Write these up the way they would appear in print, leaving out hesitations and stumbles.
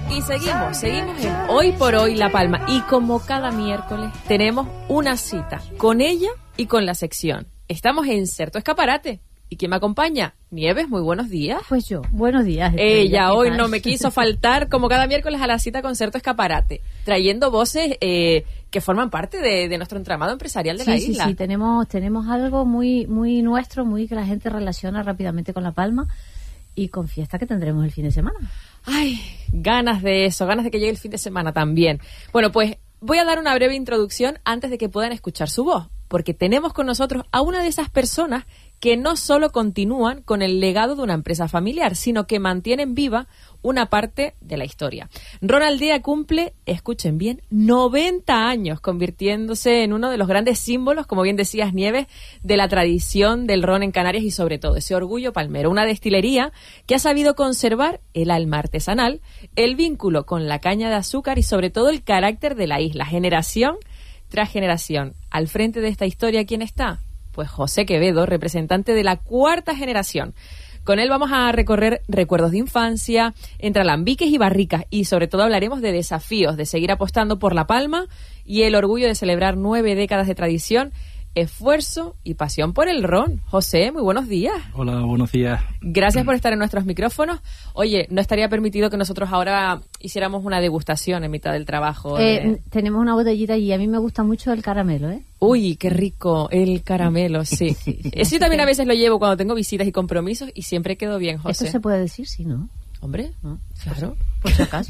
Y seguimos en Hoy por Hoy La Palma. Y como cada miércoles tenemos una cita con ella y con la sección. Estamos en Certo Escaparate. ¿Y quién me acompaña? Nieves, muy buenos días. Pues yo, buenos días. Ella hoy no me quiso faltar, como cada miércoles, a la cita con Certo Escaparate, trayendo voces que forman parte de nuestro entramado empresarial de la isla. Sí, tenemos algo muy nuestro, muy que la gente relaciona rápidamente con La Palma y con fiesta que tendremos el fin de semana. Ay, ganas de eso, ganas de que llegue el fin de semana también. Bueno, pues voy a dar una breve introducción antes de que puedan escuchar su voz, porque tenemos con nosotros a una de esas personas que no solo continúan con el legado de una empresa familiar, sino que mantienen viva una parte de la historia. Ron Aldea cumple, escuchen bien, 90 años, convirtiéndose en uno de los grandes símbolos, como bien decías, Nieves, de la tradición del ron en Canarias y sobre todo ese orgullo palmero. Una destilería que ha sabido conservar el alma artesanal, el vínculo con la caña de azúcar y sobre todo el carácter de la isla, generación tras generación. Al frente de esta historia, ¿quién está? Pues José Quevedo, representante de la 4ª generación. Con él vamos a recorrer recuerdos de infancia, entre alambiques y barricas, y sobre todo hablaremos de desafíos, de seguir apostando por La Palma y el orgullo de celebrar 9 décadas de tradición, esfuerzo y pasión por el ron. José, muy buenos días. Hola, buenos días. Gracias por estar en nuestros micrófonos. Oye, no estaría permitido que nosotros ahora hiciéramos una degustación en mitad del trabajo. Tenemos una botellita y a mí me gusta mucho el caramelo, ¿eh? Uy, qué rico, el caramelo, sí. Eso yo también a veces lo llevo cuando tengo visitas y compromisos y siempre quedo bien, José. ¿Esto se puede decir? Sí, ¿no? Hombre, ¿no? Claro. Por si acaso.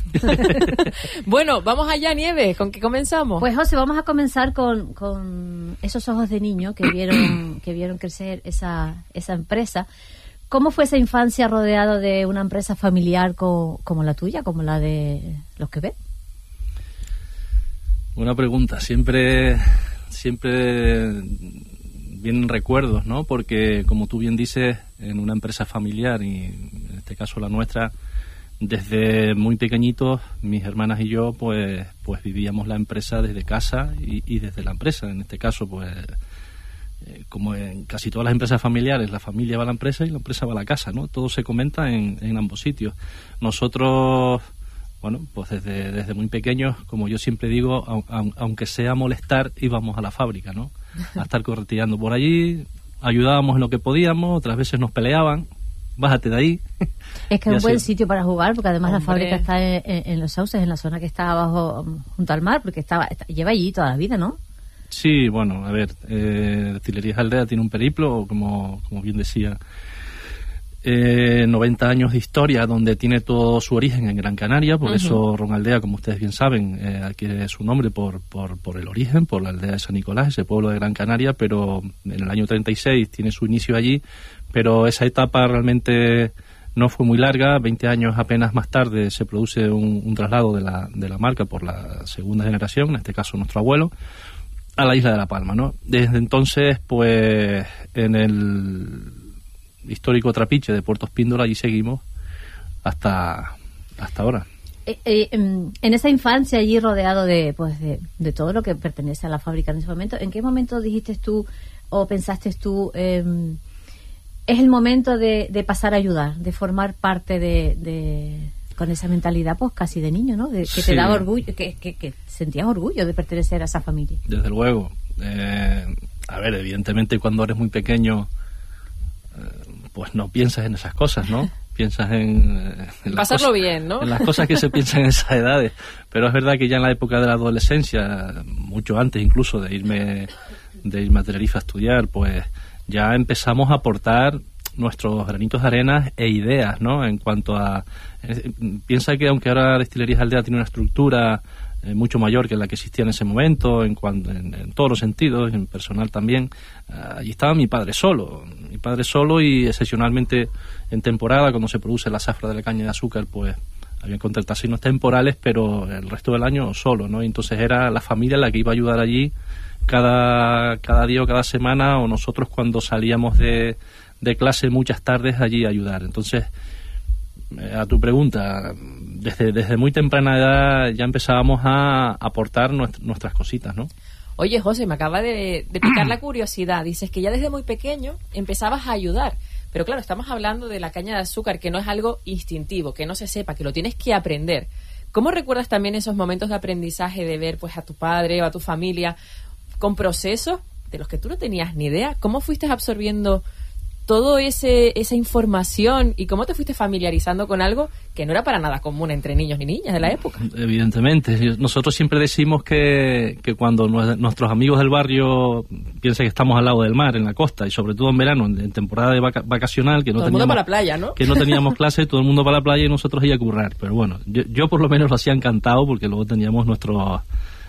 Bueno, vamos allá, Nieves. ¿Con qué comenzamos? Pues, José, vamos a comenzar con esos ojos de niño que vieron crecer esa empresa. ¿Cómo fue esa infancia rodeado de una empresa familiar como la tuya, como la de los Quevedo? Buena pregunta. Siempre vienen recuerdos, ¿no? Porque, como tú bien dices, en una empresa familiar, y en este caso la nuestra, desde muy pequeñitos, mis hermanas y yo, pues vivíamos la empresa desde casa y desde la empresa. En este caso, pues, como en casi todas las empresas familiares, la familia va a la empresa y la empresa va a la casa, ¿no? Todo se comenta en ambos sitios. Nosotros, bueno, pues desde muy pequeños, como yo siempre digo, aunque sea molestar, íbamos a la fábrica, ¿no? A estar correteando por allí, ayudábamos en lo que podíamos, otras veces nos peleaban, bájate de ahí. Es que es un buen sitio para jugar, porque además Hombre. la fábrica está en Los Sauces, en la zona que está abajo, junto al mar, porque lleva allí toda la vida, ¿no? Sí, bueno, a ver, Destilerías Aldea tiene un periplo, como bien decía, 90 años de historia, donde tiene todo su origen en Gran Canaria, por eso Ron Aldea, como ustedes bien saben, adquiere su nombre por el origen, por la aldea de San Nicolás, ese pueblo de Gran Canaria, pero en el año 36 tiene su inicio allí, pero esa etapa realmente no fue muy larga. 20 años apenas más tarde se produce un traslado de la marca por la 2ª generación, en este caso nuestro abuelo, a la isla de La Palma, ¿no? Desde entonces, pues, en el histórico trapiche de Puerto Espíndola, allí seguimos hasta ahora. En esa infancia allí rodeado de todo lo que pertenece a la fábrica en ese momento, ¿en qué momento dijiste tú o pensaste tú es el momento de pasar a ayudar, de formar parte con esa mentalidad pues casi de niño, ¿no? Que sí. Te daba orgullo, que sentías orgullo de pertenecer a esa familia? Desde luego. A ver, evidentemente cuando eres muy pequeño pues no piensas en esas cosas, ¿no? Piensas en pasarlo bien, ¿no? En las cosas que se piensan en esas edades. Pero es verdad que ya en la época de la adolescencia, mucho antes incluso de irme a Tenerife a estudiar, pues ya empezamos a aportar nuestros granitos de arena e ideas, ¿no? En cuanto a... piensa que aunque ahora Destilerías Aldea tiene una estructura mucho mayor que la que existía en ese momento, en todos los sentidos, en personal también, allí estaba mi padre solo y excepcionalmente en temporada, cuando se produce la zafra de la caña de azúcar, pues había contrataciones temporales, pero el resto del año solo, ¿no? Y entonces era la familia la que iba a ayudar allí cada día o cada semana, o nosotros cuando salíamos de clase muchas tardes allí a ayudar. Entonces, a tu pregunta, desde muy temprana edad ya empezábamos a aportar nuestras cositas, ¿no? Oye, José, me acaba de picar la curiosidad. Dices que ya desde muy pequeño empezabas a ayudar. Pero claro, estamos hablando de la caña de azúcar, que no es algo instintivo, que no se sepa, que lo tienes que aprender. ¿Cómo recuerdas también esos momentos de aprendizaje de ver pues a tu padre o a tu familia con procesos de los que tú no tenías ni idea? ¿Cómo fuiste absorbiendo todo esa información y cómo te fuiste familiarizando con algo que no era para nada común entre niños ni niñas de la época? Evidentemente. Nosotros siempre decimos que cuando nuestros amigos del barrio piensan que estamos al lado del mar, en la costa, y sobre todo en verano, en temporada de vacacional, que no todo el mundo para la playa, ¿no? Que no teníamos clase, todo el mundo para la playa y nosotros íbamos a currar. Pero bueno, yo por lo menos lo hacía encantado porque luego teníamos nuestros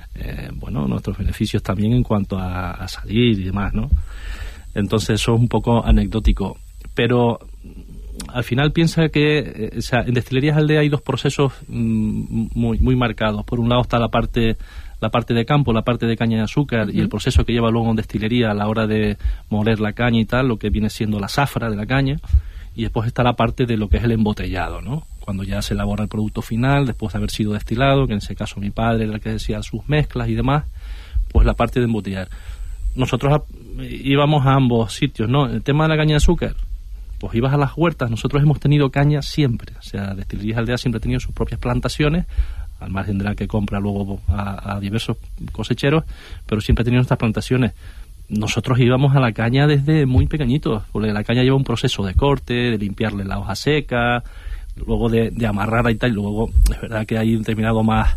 beneficios también en cuanto a salir y demás, ¿no? Entonces eso es un poco anecdótico, pero al final piensa que en Destilerías Aldea hay dos procesos muy marcados. Por un lado está la parte de campo, la parte de caña de azúcar, y el proceso que lleva luego en destilería a la hora de moler la caña y tal, lo que viene siendo la zafra de la caña, y después está la parte de lo que es el embotellado, ¿no? Cuando ya se elabora el producto final, después de haber sido destilado, que en ese caso mi padre era el que decía sus mezclas y demás, pues la parte de embotellar. Nosotros íbamos a ambos sitios, ¿no? El tema de la caña de azúcar, pues ibas a las huertas. Nosotros hemos tenido caña siempre, o sea, Destilerías Aldea siempre ha tenido sus propias plantaciones, al margen de la que compra luego a diversos cosecheros, pero siempre ha tenido nuestras plantaciones. Nosotros íbamos a la caña desde muy pequeñitos, porque la caña lleva un proceso de corte, de limpiarle la hoja seca, luego de amarrarla y tal, y luego es verdad que hay un determinado más...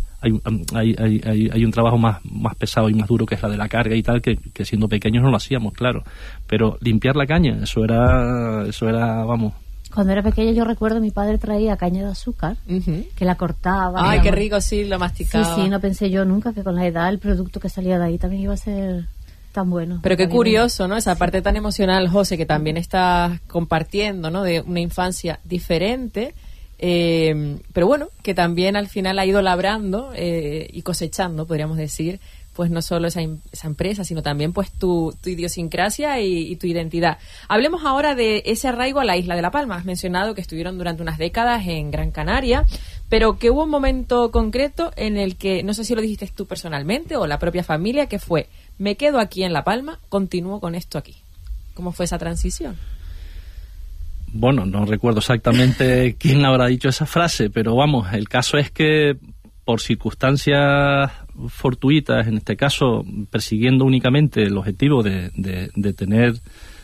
Hay un trabajo más pesado y más duro, que es la de la carga y tal, que siendo pequeños no lo hacíamos, claro. Pero limpiar la caña, eso era, vamos. Cuando era pequeña yo recuerdo mi padre traía caña de azúcar, que la cortaba. Ay, digamos. Qué rico, sí, lo masticaba. Sí, no pensé yo nunca que con la edad el producto que salía de ahí también iba a ser tan bueno. Pero qué curioso, ¿no? Esa parte tan emocional, José, que también estás compartiendo, ¿no? De una infancia diferente. Pero bueno, que también al final ha ido labrando y cosechando, podríamos decir, pues no solo esa empresa, sino también pues tu idiosincrasia y tu identidad. Hablemos ahora de ese arraigo a la isla de La Palma. Has mencionado que estuvieron durante unas décadas en Gran Canaria, pero que hubo un momento concreto en el que, no sé si lo dijiste tú personalmente o la propia familia, que fue: me quedo aquí en La Palma, continúo con esto aquí. ¿Cómo fue esa transición? Bueno, no recuerdo exactamente quién habrá dicho esa frase, pero vamos, el caso es que por circunstancias fortuitas, en este caso persiguiendo únicamente el objetivo de tener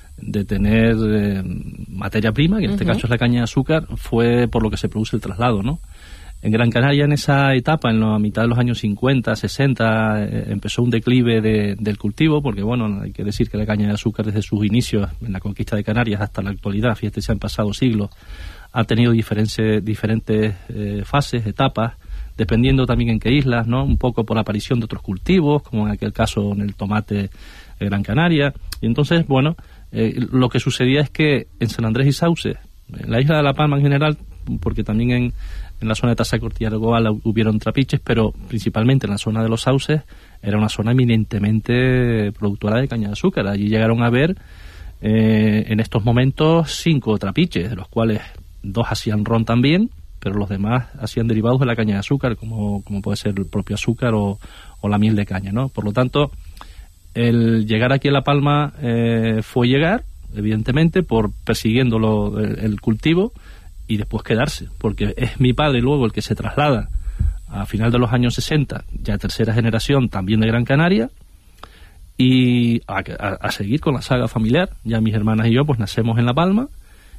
materia prima, que en este caso es la caña de azúcar, fue por lo que se produce el traslado, ¿no? En Gran Canaria, en esa etapa, en la mitad de los años 50, 60, empezó un declive del cultivo, porque bueno, hay que decir que la caña de azúcar desde sus inicios en la conquista de Canarias hasta la actualidad, fíjate, se han pasado siglos, ha tenido diferentes fases, etapas, dependiendo también en qué islas, ¿no? Un poco por la aparición de otros cultivos, como en aquel caso en el tomate de Gran Canaria. Y entonces, bueno, lo que sucedía es que en San Andrés y Sauces, en la isla de La Palma en general, porque también en la zona de Tazacorte y Argoal hubieron trapiches, pero principalmente en la zona de los Sauces era una zona eminentemente productora de caña de azúcar. Allí llegaron a haber en estos momentos 5 trapiches, de los cuales 2 hacían ron también, pero los demás hacían derivados de la caña de azúcar, como puede ser el propio azúcar o la miel de caña, ¿no? Por lo tanto, el llegar aquí a La Palma fue llegar, evidentemente, por persiguiendo el cultivo, y después quedarse, porque es mi padre luego el que se traslada a final de los años 60, ya tercera generación también de Gran Canaria, y a seguir con la saga familiar. Ya mis hermanas y yo pues nacemos en La Palma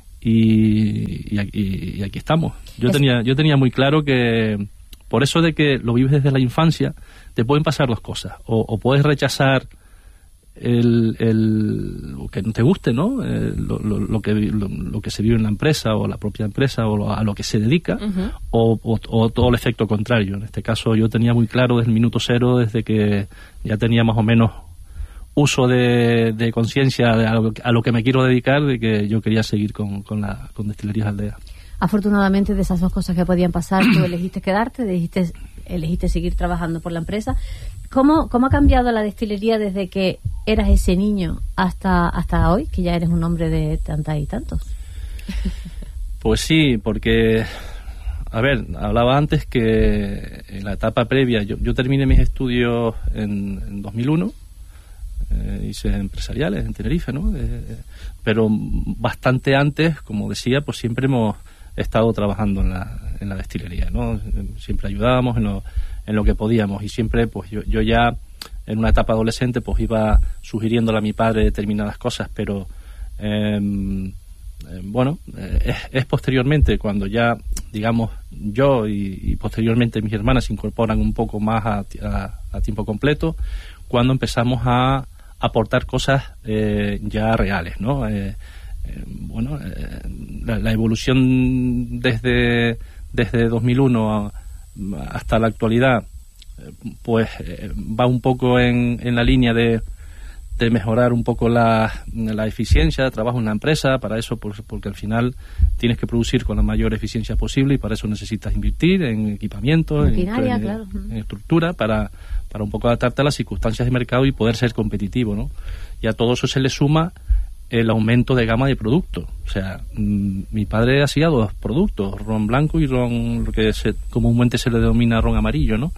y aquí estamos. Yo tenía muy claro que por eso de que lo vives desde la infancia, te pueden pasar 2 cosas, o puedes rechazar lo que no te guste, ¿no? Lo que se vive en la empresa o la propia empresa o a lo que se dedica, o todo el efecto contrario. En este caso yo tenía muy claro desde el minuto cero, desde que ya tenía más o menos uso de conciencia a lo que me quiero dedicar, de que yo quería seguir con Destilerías Aldea. Afortunadamente, de esas 2 cosas que podían pasar, tú elegiste quedarte, elegiste seguir trabajando por la empresa. ¿Cómo ha cambiado la destilería desde que eras ese niño hasta hoy, que ya eres un hombre de tantas y tantos? Pues sí, porque, a ver, hablaba antes que en la etapa previa, yo terminé mis estudios en 2001, hice empresariales en Tenerife, ¿no? Pero bastante antes, como decía, pues siempre hemos estado trabajando la destilería, ¿no? Siempre ayudábamos en lo que podíamos, y siempre pues yo ya en una etapa adolescente pues iba sugiriéndole a mi padre determinadas cosas, pero es posteriormente cuando ya, digamos, yo y posteriormente mis hermanas se incorporan un poco más a tiempo completo, cuando empezamos a aportar cosas ya reales, ¿no? La evolución desde 2001 hasta la actualidad pues va un poco en la línea de mejorar un poco la eficiencia de trabajo en la empresa. Para eso, porque al final tienes que producir con la mayor eficiencia posible, y para eso necesitas invertir en equipamiento, en estructura, para un poco adaptarte a las circunstancias de mercado y poder ser competitivo, ¿no? Y a todo eso se le suma el aumento de gama de productos. O sea, mi padre hacía 2 productos, ron blanco y ron, lo que comúnmente se le denomina ron amarillo, ¿no?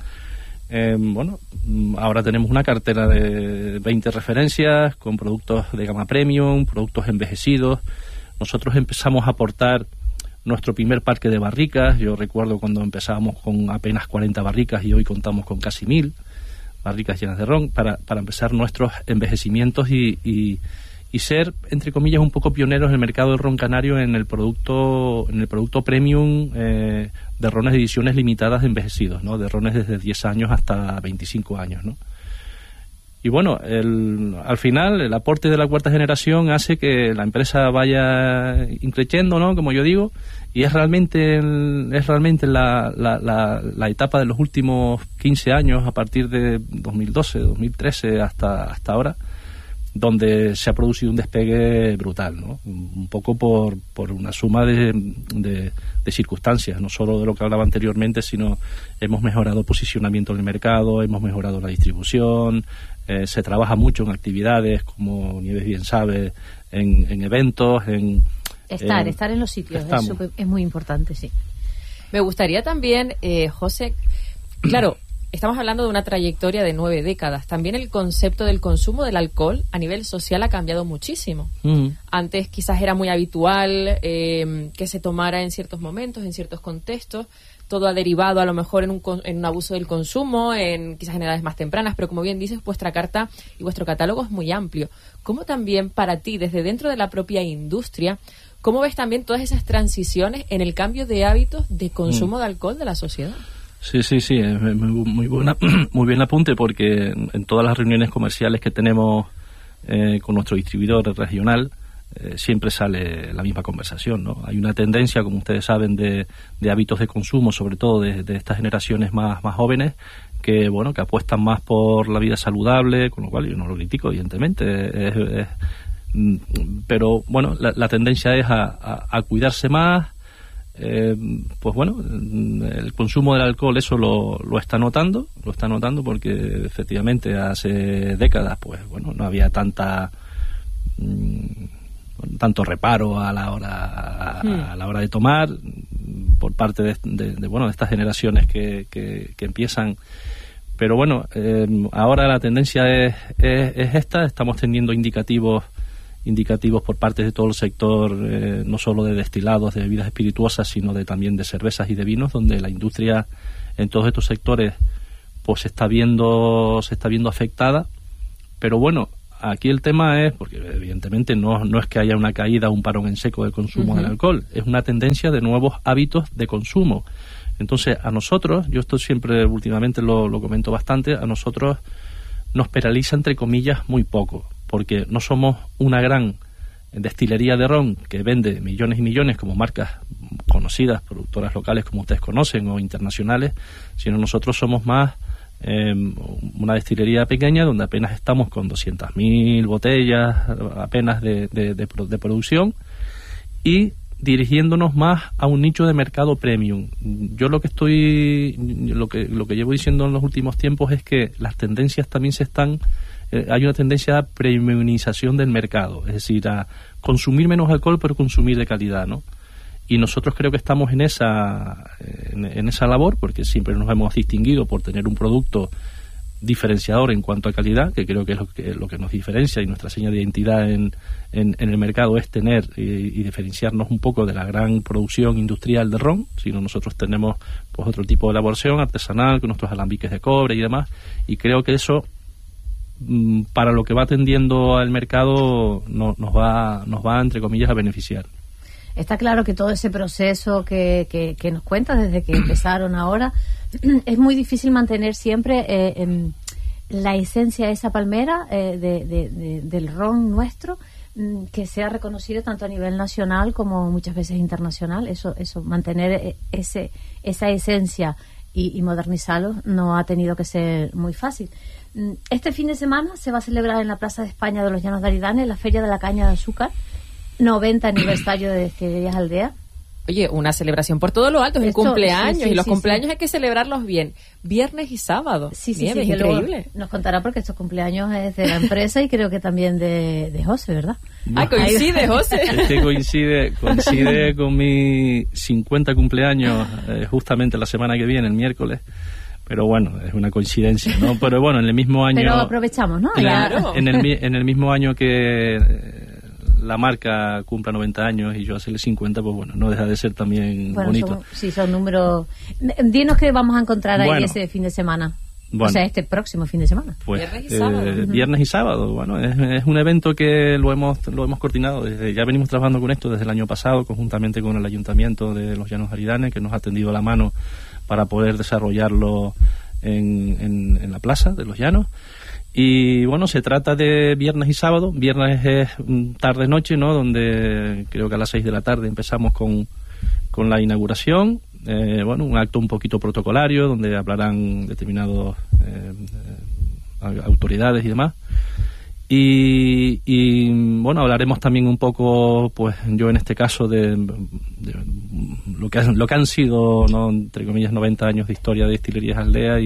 Ahora tenemos una cartera de 20 referencias con productos de gama premium, productos envejecidos. Nosotros empezamos a aportar nuestro primer parque de barricas. Yo recuerdo cuando empezábamos con apenas 40 barricas y hoy contamos con casi 1000 barricas llenas de ron, para empezar nuestros envejecimientos y ser, entre comillas, un poco pioneros en el mercado del ron canario, en el producto premium de rones de ediciones limitadas envejecidos, ¿no? De rones desde 10 años hasta 25 años, ¿no? Y bueno, al final el aporte de la cuarta generación hace que la empresa vaya increciendo, ¿no? Como yo digo, y es realmente la etapa de los últimos 15 años, a partir de 2012, 2013 hasta ahora, donde se ha producido un despegue brutal, ¿no? Un poco por una suma de circunstancias, no solo de lo que hablaba anteriormente, sino hemos mejorado posicionamiento en el mercado, hemos mejorado la distribución, se trabaja mucho en actividades, como Nieves bien sabe, en eventos, estar en los sitios, es muy importante, sí. Me gustaría también, José, claro, estamos hablando de una trayectoria de 9 décadas. También el concepto del consumo del alcohol a nivel social ha cambiado muchísimo. Antes quizás era muy habitual que se tomara en ciertos momentos, en ciertos contextos. Todo ha derivado a lo mejor en un abuso del consumo, quizás en edades más tempranas, pero como bien dices, vuestra carta y vuestro catálogo es muy amplio. ¿Cómo también para ti, desde dentro de la propia industria, cómo ves también todas esas transiciones en el cambio de hábitos de consumo de alcohol de la sociedad? Sí, es muy bien apunte, porque en todas las reuniones comerciales que tenemos con nuestro distribuidor regional siempre sale la misma conversación, ¿no? Hay una tendencia, como ustedes saben, de hábitos de consumo, sobre todo de estas generaciones más jóvenes, que apuestan más por la vida saludable, con lo cual yo no lo critico, evidentemente, pero bueno, la tendencia es a cuidarse más. El consumo del alcohol eso lo está notando porque efectivamente hace décadas no había tanto reparo a la hora de tomar por parte de estas generaciones que empiezan, pero ahora la tendencia es esta. Estamos teniendo indicativos por parte de todo el sector, no solo de destilados, de bebidas espirituosas, sino también de cervezas y de vinos, donde la industria en todos estos sectores pues se está viendo afectada. Pero aquí el tema es, porque evidentemente no es que haya una caída o un parón en seco del consumo del alcohol, es una tendencia de nuevos hábitos de consumo. Entonces, a nosotros, yo esto siempre últimamente lo comento bastante, a nosotros nos penaliza, entre comillas, muy poco, porque no somos una gran destilería de ron que vende millones y millones como marcas conocidas, productoras locales como ustedes conocen o internacionales, sino nosotros somos más una destilería pequeña donde apenas estamos con 200.000 botellas apenas de producción, y dirigiéndonos más a un nicho de mercado premium. Yo lo que llevo diciendo en los últimos tiempos es que las tendencias también hay una tendencia a premiumización del mercado, es decir, a consumir menos alcohol pero consumir de calidad, ¿no? Y nosotros creo que estamos en esa labor, porque siempre nos hemos distinguido por tener un producto diferenciador en cuanto a calidad, que creo que es lo que nos diferencia, y nuestra seña de identidad en el mercado es tener y diferenciarnos un poco de la gran producción industrial de ron, sino nosotros tenemos pues otro tipo de elaboración artesanal con nuestros alambiques de cobre y demás, y creo que eso para lo que va atendiendo al mercado nos va entre comillas a beneficiar. Está claro que todo ese proceso que nos cuentas desde que empezaron ahora, es muy difícil mantener siempre la esencia de esa palmera del ron nuestro, que sea reconocido tanto a nivel nacional como muchas veces internacional. Eso mantener esa esencia y modernizarlo no ha tenido que ser muy fácil. Este fin de semana se va a celebrar en la Plaza de España de los Llanos de Aridane la Feria de la Caña de Azúcar, 90 aniversario de Destilerías Aldea. Oye, una celebración por todo lo alto, es el cumpleaños, sí, y los sí, cumpleaños sí. hay que celebrarlos bien, viernes y sábado. Sí, Nieves, que increíble. Nos contará porque estos cumpleaños es de la empresa y creo que también de José, ¿verdad? Ah, coincide, José. Este coincide con mi 50 cumpleaños justamente la semana que viene, el miércoles. Pero bueno, es una coincidencia, ¿no? Pero bueno, en el mismo año... Pero aprovechamos, ¿no? Claro. En el mismo año que la marca cumpla 90 años y yo hacerle 50, pues bueno, no deja de ser también bonito. Son números... Dinos qué vamos a encontrar ahí ese fin de semana. Bueno, o sea, este próximo fin de semana. Pues, viernes y sábado. Viernes y sábado. Bueno, es un evento que lo hemos coordinado ya venimos trabajando con esto desde el año pasado, conjuntamente con el Ayuntamiento de los Llanos de Aridane, que nos ha tendido la mano para poder desarrollarlo en la plaza de los Llanos. Y bueno, se trata de viernes y sábado. Viernes es tarde-noche, ¿no? Donde creo que a las 6 de la tarde empezamos con la inauguración. Bueno, un acto un poquito protocolario donde hablarán determinados autoridades y demás. Y bueno, hablaremos también un poco, pues yo en este caso de lo que han sido, ¿no?, entre comillas, 90 años de historia de Destilerías Aldea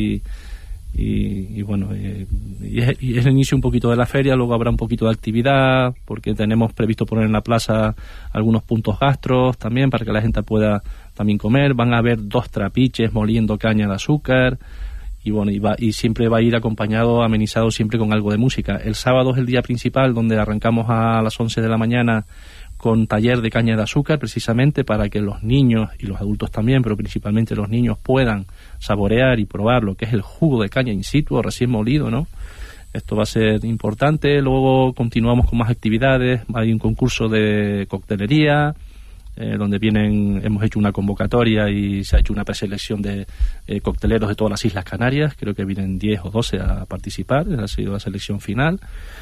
y bueno, y es el inicio un poquito de la feria. Luego habrá un poquito de actividad porque tenemos previsto poner en la plaza algunos puntos gastros también para que la gente pueda también comer. Van a haber 2 trapiches moliendo caña de azúcar y bueno, y siempre va a ir acompañado, amenizado siempre con algo de música. El sábado es el día principal, donde arrancamos a las 11 de la mañana con taller de caña de azúcar, precisamente para que los niños y los adultos también, pero principalmente los niños, puedan saborear y probar lo que es el jugo de caña in situ o recién molido, ¿no? Esto va a ser importante. Luego continuamos con más actividades. Hay un concurso de coctelería, donde hemos hecho una convocatoria y se ha hecho una preselección de cocteleros de todas las Islas Canarias. Creo que vienen 10 o 12 a participar. Ha sido la selección final.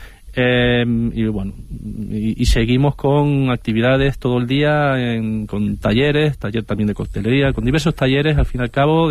Y bueno, y seguimos con actividades todo el día, con taller también de coctelería, con diversos talleres al fin y al cabo,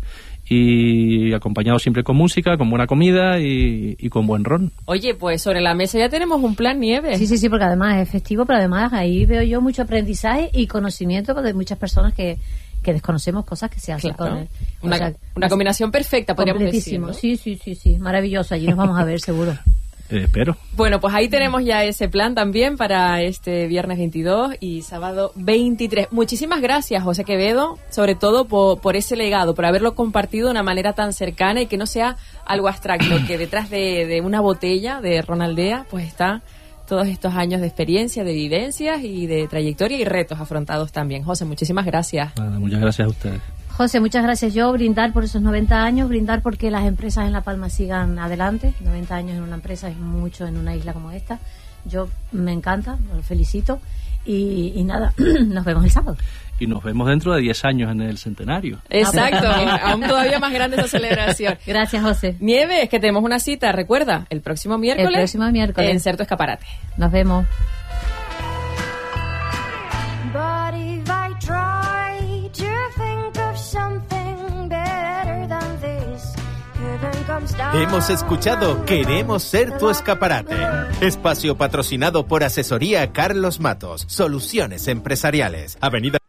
y acompañado siempre con música, con buena comida y con buen ron. Oye, pues sobre la mesa ya tenemos un plan, Nieves. Sí, porque además es festivo, pero además ahí veo yo mucho aprendizaje y conocimiento de muchas personas que desconocemos cosas que se hacen, claro, con él. Una combinación perfecta, podríamos decir, ¿no? Sí, maravilloso. Allí nos vamos a ver seguro. Espero. Bueno, pues ahí tenemos ya ese plan también para este viernes 22 y sábado 23. Muchísimas gracias, José Quevedo, sobre todo por ese legado, por haberlo compartido de una manera tan cercana y que no sea algo abstracto, que detrás de una botella de Ron Aldea pues está todos estos años de experiencia, de vivencias y de trayectoria y retos afrontados también. José, muchísimas gracias. Nada, muchas gracias a ustedes. José, muchas gracias. Yo brindar por esos 90 años, brindar porque las empresas en La Palma sigan adelante. 90 años en una empresa es mucho en una isla como esta. Yo me encanta, lo felicito y nada, nos vemos el sábado. Y nos vemos dentro de 10 años en el centenario. Exacto, aún todavía más grande esa celebración. Gracias, José. Nieves, que tenemos una cita, recuerda, el próximo miércoles. En Certo Escaparate. Nos vemos. Hemos escuchado Queremos ser tu escaparate. Espacio patrocinado por Asesoría Carlos Matos. Soluciones empresariales. Avenida